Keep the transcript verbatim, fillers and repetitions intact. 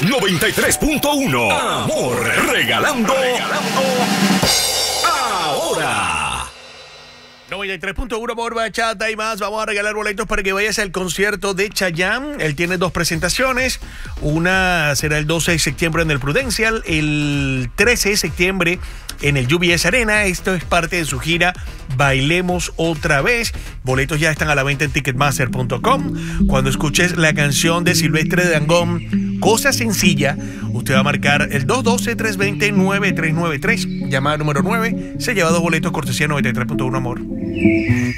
noventa y tres punto uno. Amor, regalando, regalando ahora. noventa y tres punto uno por Bachata y más. Vamos a regalar boletos para que vayas al concierto de Chayanne. Él tiene dos presentaciones. Una será el doce de septiembre en el Prudential, el trece de septiembre en el U B S Arena. Esto es parte de su gira Bailemos Otra Vez. Boletos ya están a la venta en ticketmaster punto com. Cuando escuches la canción de Silvestre Dangond, Cosa Sencilla, usted va a marcar el dos uno dos, tres dos cero, nueve tres nueve tres. Llamada número nueve. Se lleva dos boletos cortesía noventa y tres punto uno Amor.